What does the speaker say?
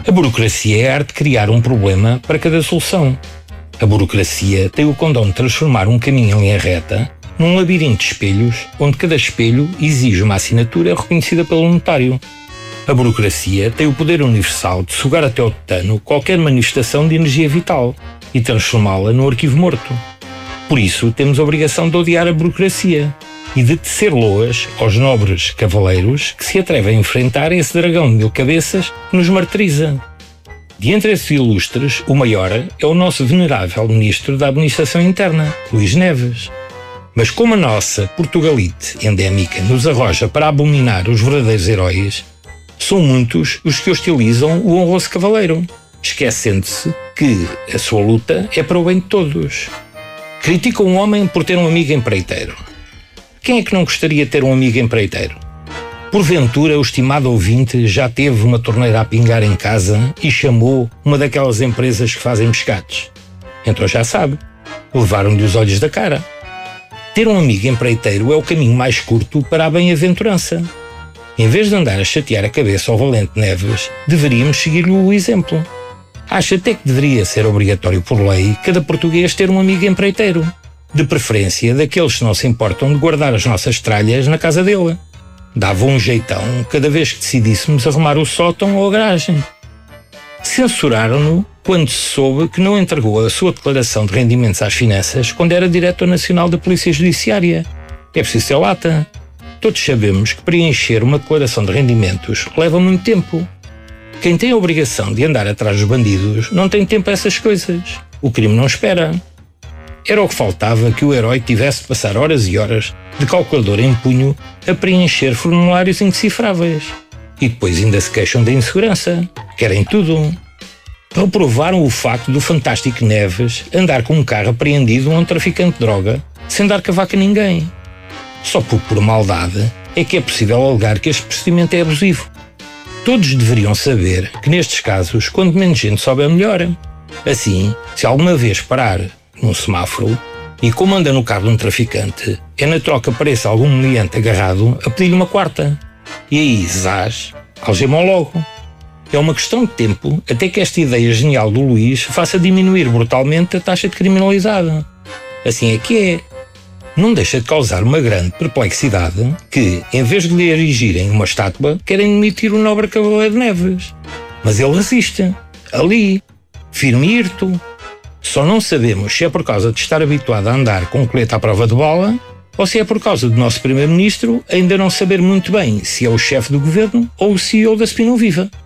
A burocracia é a arte de criar um problema para cada solução. A burocracia tem o condão de transformar um caminho em reta num labirinto de espelhos, onde cada espelho exige uma assinatura reconhecida pelo notário. A burocracia tem o poder universal de sugar até ao tutano qualquer manifestação de energia vital e transformá-la num arquivo morto. Por isso, temos a obrigação de odiar a burocracia e de tecer loas aos nobres cavaleiros que se atrevem a enfrentar esse dragão de 1000 cabeças que nos martiriza. De entre esses ilustres, o maior é o nosso venerável Ministro da Administração Interna, Luís Neves. Mas como a nossa Portugalite endémica nos arroja para abominar os verdadeiros heróis, são muitos os que hostilizam o honroso cavaleiro, esquecendo-se que a sua luta é para o bem de todos. Criticam um homem por ter um amigo empreiteiro. Quem é que não gostaria de ter um amigo empreiteiro? Porventura, o estimado ouvinte já teve uma torneira a pingar em casa e chamou uma daquelas empresas que fazem pescados. Então já sabe, levaram-lhe os olhos da cara. Ter um amigo empreiteiro é o caminho mais curto para a bem-aventurança. Em vez de andar a chatear a cabeça ao valente Neves, deveríamos seguir-lhe o exemplo. Acha até que deveria ser obrigatório por lei cada português ter um amigo empreiteiro, de preferência daqueles que não se importam de guardar as nossas tralhas na casa dele. Dava um jeitão cada vez que decidíssemos arrumar o sótão ou a garagem. Censuraram-no quando se soube que não entregou a sua declaração de rendimentos às finanças quando era diretor nacional da Polícia Judiciária. É preciso ter lata. Todos sabemos que preencher uma declaração de rendimentos leva muito tempo. Quem tem a obrigação de andar atrás dos bandidos não tem tempo a essas coisas. O crime não espera. Era o que faltava que o herói tivesse de passar horas e horas de calculadora em punho a preencher formulários indecifráveis. E depois ainda se queixam da insegurança. Querem tudo. Reprovaram o facto do fantástico Neves andar com um carro apreendido a um traficante de droga sem dar cavaco a ninguém. Só por maldade é que é possível alegar que este procedimento é abusivo. Todos deveriam saber que nestes casos, quanto menos gente souber, melhor. Assim, se alguma vez parar num semáforo e como anda no carro de um traficante, é natural que apareça algum meliante agarrado a pedir-lhe uma quarta. E aí, zás, algemam logo. É uma questão de tempo até que esta ideia genial do Luís faça diminuir brutalmente a taxa de criminalidade. Assim é que é. Não deixa de causar uma grande perplexidade que, em vez de lhe erigirem uma estátua, querem demitir o nobre Cavaleiro Neves. Mas ele resiste, ali, firme e hirto. Só não sabemos se é por causa de estar habituado a andar com o colete à prova de bala ou se é por causa do nosso primeiro-ministro ainda não saber muito bem se é o chefe do governo ou o CEO da Spinão Viva.